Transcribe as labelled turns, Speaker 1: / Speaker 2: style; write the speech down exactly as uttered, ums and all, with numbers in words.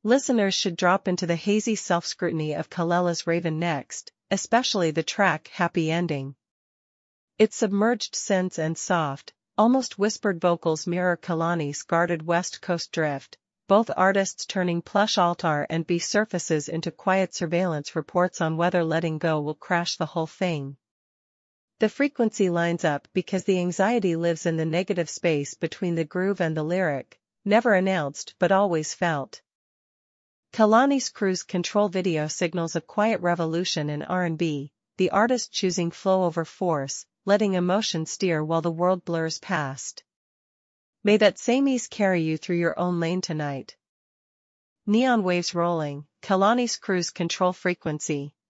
Speaker 1: Listeners should drop into the hazy self-scrutiny of Kalela's Raven next, especially the track Happy Ending. Its submerged synths and soft, almost whispered vocals mirror Kehlani's guarded West Coast drift, both artists turning plush altar and B surfaces into quiet surveillance reports on whether letting go will crash the whole thing. The frequency lines up because the anxiety lives in the negative space between the groove and the lyric, never announced but always felt. Kehlani's Cruise Control video signals a quiet revolution in R and B, the artist choosing flow over force, letting emotion steer while the world blurs past. May that same ease carry you through your own lane tonight. Neon waves rolling, Kehlani's Cruise Control frequency,